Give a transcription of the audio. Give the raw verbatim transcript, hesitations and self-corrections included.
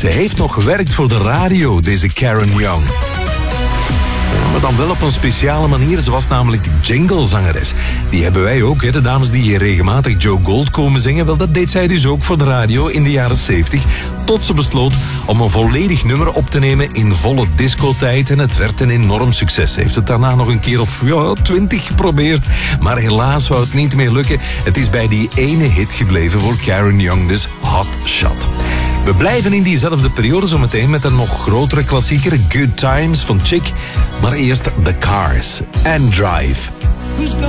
Ze heeft nog gewerkt voor de radio, deze Karen Young. Maar dan wel op een speciale manier. Ze was namelijk jinglezangeres. Die hebben wij ook, hè, de dames die hier regelmatig Joe Gold komen zingen. Wel, dat deed zij dus ook voor de radio in de jaren zeventig. Tot ze besloot om een volledig nummer op te nemen in volle discotijd. En het werd een enorm succes. Ze heeft het daarna nog een keer of ja, twintig geprobeerd. Maar helaas wou het niet meer lukken. Het is bij die ene hit gebleven voor Karen Young, dus Hot Shot. We blijven in diezelfde periode zometeen met een nog grotere klassieker, Good Times van Chic. Maar eerst The Cars and Drive.